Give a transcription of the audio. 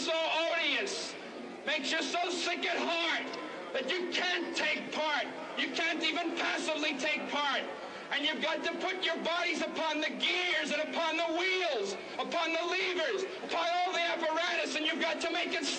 so odious, makes you so sick at heart that you can't take part. You can't even passively take part. And you've got to put your bodies upon the gears and upon the wheels, upon the levers, upon all the apparatus, and you've got to make it